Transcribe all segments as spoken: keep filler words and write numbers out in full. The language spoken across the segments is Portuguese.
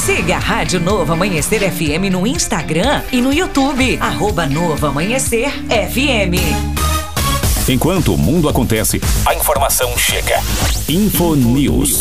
Siga a Rádio Novo Amanhecer F M no Instagram e no YouTube, arroba Novo Amanhecer F M. Enquanto o mundo acontece, a informação chega. Infonews.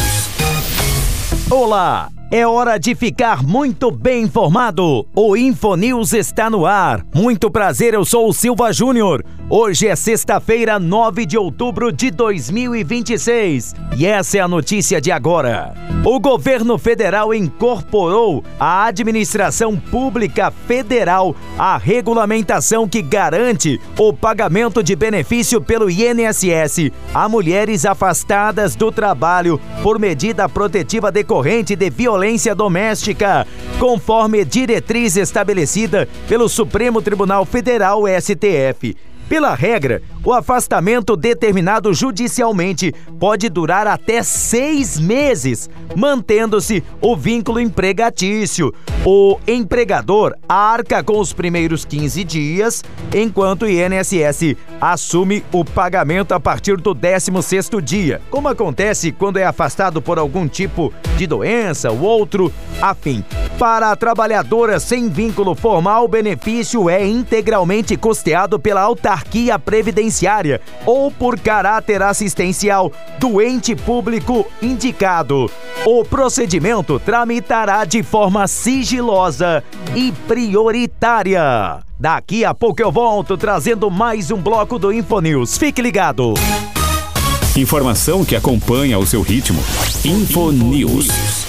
Olá! É hora de ficar muito bem informado. O Infonews está no ar. Muito prazer, eu sou o Silva Júnior. Hoje é sexta-feira, nove de outubro de dois mil e vinte e seis. E essa é a notícia de agora. O governo federal incorporou à administração pública federal a regulamentação que garante o pagamento de benefício pelo I N S S a mulheres afastadas do trabalho por medida protetiva decorrente de violência Violência doméstica, conforme diretriz estabelecida pelo Supremo Tribunal Federal, S T F. Pela regra, o afastamento determinado judicialmente pode durar até seis meses, mantendo-se o vínculo empregatício. O empregador arca com os primeiros quinze dias, enquanto o I N S S assume o pagamento a partir do décimo sexto dia, como acontece quando é afastado por algum tipo de doença ou outro afim. Para a trabalhadora sem vínculo formal, o benefício é integralmente custeado pela autarquia previdenciária ou por caráter assistencial do ente público indicado. O procedimento tramitará de forma sigilosa e prioritária. Daqui a pouco eu volto trazendo mais um bloco do Infonews. Fique ligado. Informação que acompanha o seu ritmo. Infonews.